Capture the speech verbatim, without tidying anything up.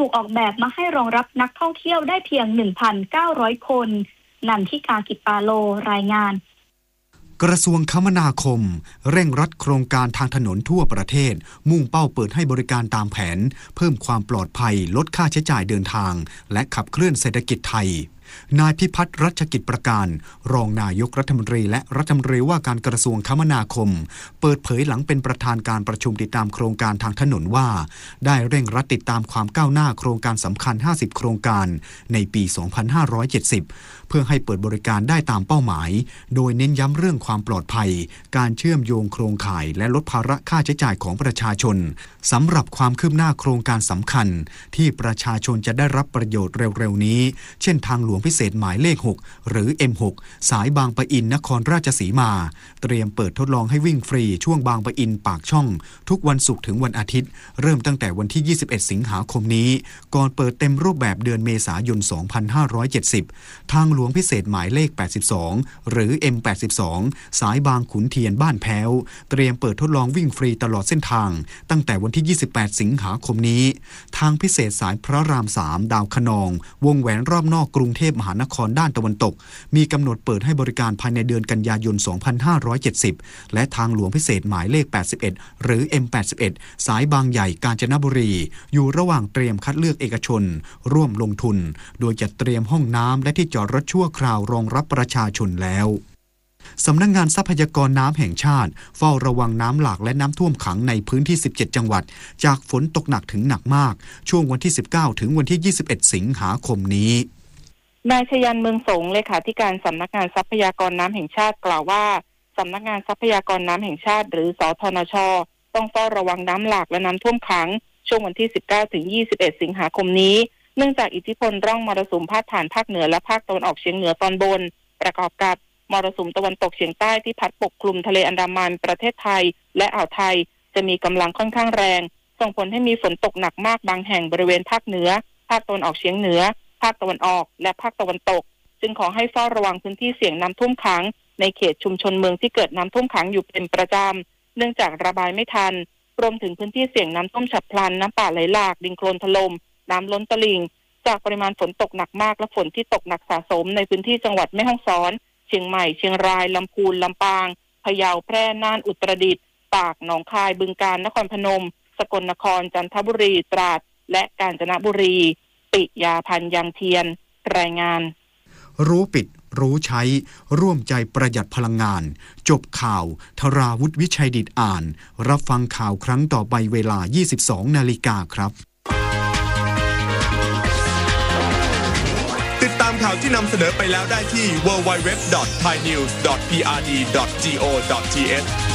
ถูกออกแบบมาให้รองรับนักท่องเที่ยวได้เพียง หนึ่งพันเก้าร้อย คนนันทิกา กิจปาโลรายงานกระทรวงคมนาคมเร่งรัดโครงการทางถนนทั่วประเทศมุ่งเป้าเปิดให้บริการตามแผนเพิ่มความปลอดภัยลดค่าใช้จ่ายเดินทางและขับเคลื่อนเศรษฐกิจไทยนายพิพัฒน์รัชกิจประการรองนายกรัฐมนตรีและรัฐมนตรีว่าการกระทรวงคมนาคมเปิดเผยหลังเป็นประธานการประชุมติดตามโครงการทางถนนว่าได้เร่งรัดติดตามความก้าวหน้าโครงการสำคัญห้าสิบโครงการในปี สองพันห้าร้อยเจ็ดสิบ เพื่อให้เปิดบริการได้ตามเป้าหมายโดยเน้นย้ำเรื่องความปลอดภัยการเชื่อมโยงโครงข่ายและลดภาระค่าใช้จ่ายของประชาชนสำหรับความคืบหน้าโครงการสำคัญที่ประชาชนจะได้รับประโยชน์เร็วๆนี้เช่นทางหลวงพิเศษหมายเลขหกหรือ เอ็ม หก สายบางปะอินนครราชสีมาเตรียมเปิดทดลองให้วิ่งฟรีช่วงบางปะอินปากช่องทุกวันศุกร์ถึงวันอาทิตย์เริ่มตั้งแต่วันที่ยี่สิบเอ็ดสิงหาคมนี้ก่อนเปิดเต็มรูปแบบเดือนเมษายนสองพันห้าร้อยเจ็ดสิบทางหลวงพิเศษหมายเลขแปดสิบสองหรือ เอ็ม แปดสิบสอง สายบางขุนเทียนบ้านแพ้วเตรียมเปิดทดลองวิ่งฟรีตลอดเส้นทางตั้งแต่วันที่ยี่สิบแปดสิงหาคมนี้ทางพิเศษสายพระรามสามดาวคะนองวงแหวนรอบนอกกรุงเทพมหานครด้านตะวันตกมีกำหนดเปิดให้บริการภายในเดือนกันยายนสองพันห้าร้อยเจ็ดสิบและทางหลวงพิเศษหมายเลขแปดสิบเอ็ดหรือ เอ็ม แปดสิบเอ็ด สายบางใหญ่กาญจนบุรีอยู่ระหว่างเตรียมคัดเลือกเอกชนร่วมลงทุนโดยจัดเตรียมห้องน้ำและที่จอดรถชั่วคราวรองรับประชาชนแล้วสำนักงานทรัพยากรน้ำแห่งชาติเฝ้าระวังน้ำหลากและน้ำท่วมขังในพื้นที่สิบเจ็ดจังหวัดจากฝนตกหนักถึงหนักมากช่วงวันที่สิบเก้าถึงวันที่ยี่สิบเอ็ดสิงหาคมนี้นายชยันเมืองสงเลขาธิการสำนักงานทรัพยากรน้ำแห่งชาติกล่าวว่าสำนักงานทรัพยากรน้ำแห่งชาติหรือสธนช.ต้องเฝ้าระวังน้ำหลากและน้ำท่วมขังช่วงวันที่สิบเก้าถึงยี่สิบเอ็ดสิงหาคมนี้เนื่องจากอิทธิพลร่องมรสุมพาดผ่านภาคเหนือและภาคตะวันออกเฉียงเหนือตอนบนประกอบกับมรสุมตะวันตกเฉียงใต้ที่พัดปกคลุมทะเลอันดามันประเทศไทยและอ่าวไทยจะมีกำลังค่อนข้างแรงส่งผลให้มีฝนตกหนักมากบางแห่งบริเวณภาคเหนือภาคตะวันออกเฉียงเหนือภาคตะวันออกและภาคตะวันตกจึงขอให้เฝ้าระวังพื้นที่เสี่ยงน้ำท่วมขังในเขตชุมชนเมืองที่เกิดน้ำท่วมขังอยู่เป็นประจำเนื่องจากระบายไม่ทันรวมถึงพื้นที่เสี่ยงน้ำท่วมฉับพลันน้ำป่าไหลหลากดินโคลนถล่มน้ำล้นตลิ่งจากปริมาณฝนตกหนักมากและฝนที่ตกหนักสะสมในพื้นที่จังหวัดแม่ฮ่องสอนเชียงใหม่เชียงรายลำพูนลำปางพะเยาแพร่น่านอุตรดิตถ์ตากหนองคายบึงกาฬนครพนมสกลนครจันทบุรีตราดและกาญจนบุรีปิยาพันธ์ยังเทียนรายงานรู้ปิดรู้ใช้ร่วมใจประหยัดพลังงานจบข่าวธราวุฒิวิชัยดิษฐ์อ่านรับฟังข่าวครั้งต่อไปเวลา ยี่สิบสองนาฬิกาครับติดตามข่าวที่นำเสนอไปแล้วได้ที่ ดับเบิลยู ดับเบิลยู ดับเบิลยู ดอท ไทยนิวส์ ดอท พี อาร์ ดี ดอท จี โอ ดอท ที เอช